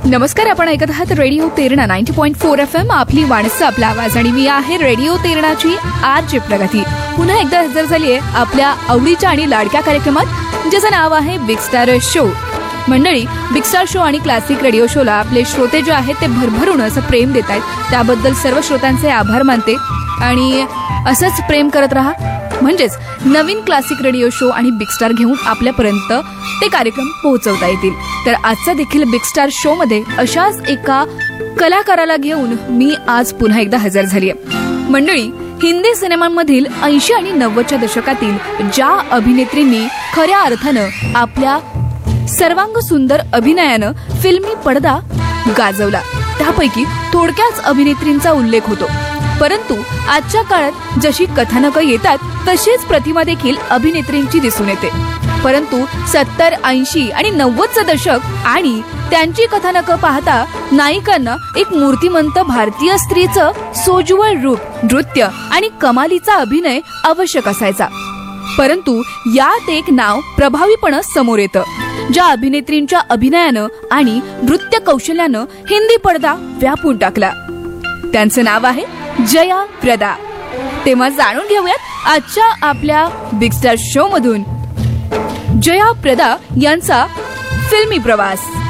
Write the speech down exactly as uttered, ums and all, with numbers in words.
नमस्कार, आपण ऐकत आहात radio Terna ninety point four F M. आपली वाणीचा आपला आवाज आणि मी आहे रेडिओ तेरणाची आरजे प्रगती. पुन्हा एकदा हजर झाली आहे आपल्या आवडीच्या आणि लाडक्या कार्यक्रमात, ज्याचं नाव आहे बिग स्टार शो. मंडळी, बिग स्टार शो आणि क्लासिक रेडिओ शोला आपले श्रोते जे आहेत ते भरभरून असं प्रेम देत आहेत. त्याबद्दल सर्व श्रोत्यांचे आभार मानते आणि असंच प्रेम करत राहा, म्हणजेच नवीन क्लासिक रेडिओ शो आणि बिग स्टार घेऊन आपल्यापर्यंत ते कार्यक्रम पोहोचवता येतील. तर आजचा देखील बिग स्टार शो मध्ये अशाच एका कलाकाराला घेऊन मी आज पुन्हा एकदा हजर झाली आहे. मंडळी, हिंदी सिनेमांमधील ऐंशी आणि नव्वदच्या दशकातील ज्या अभिनेत्रींनी खऱ्या अर्थानं आपल्या सर्वांग सुंदर अभिनयानं फिल्मी पडदा गाजवला, त्यापैकी थोडक्याच अभिनेत्रींचा उल्लेख होतो. परंतु आजच्या काळात जशी कथानकं येतात तशीच प्रतिमा देखील अभिनेत्रींची दिसून येते. परंतु सत्तर, ऐंशी आणि नव्वदचं दशक आणि त्यांची कथानकं पाहता नायिकांना एक मूर्तिमंत भारतीय स्त्रीचं सोज्वळ रूप, नृत्य आणि कमालीचा अभिनय आवश्यक असायचा. परंतु यात एक नाव प्रभावीपणे समोर येतं, ज्या अभिनेत्रींच्या अभिनयानं आणि नृत्य कौशल्यानं हिंदी पडदा व्यापून टाकला. त्यांचं नाव आहे जया प्रदा. तेव्हा जाणून घेऊयात आजच्या आपल्या बिग स्टार शो मधून जया प्रदा यांचा फिल्मी प्रवास.